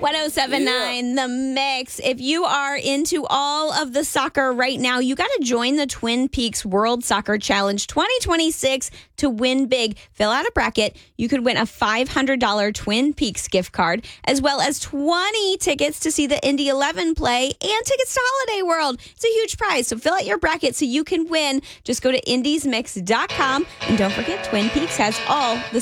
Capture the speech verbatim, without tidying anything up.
ten seventy-nine The Mix. If you are into all of the soccer right now, you got to join the Twin Peaks World Soccer Challenge twenty twenty-six to win big. Fill out a bracket. You could win a five hundred dollars Twin Peaks gift card, as well as twenty tickets to see the Indy eleven play and tickets to Holiday World. It's a huge prize, so fill out your bracket so you can win. Just go to indies mix dot com, and don't forget, Twin Peaks has all the